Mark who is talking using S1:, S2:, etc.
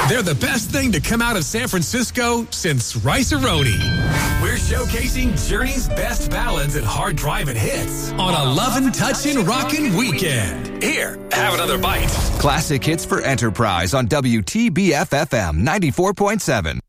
S1: They're the best thing to come out of San Francisco since Rice-A-Roni. We're showcasing Journey's best ballads and hard driving hits on a lovin', touchin', rockin' weekend. Here, have another bite.
S2: Classic hits for Enterprise on WTBF-FM 94.7.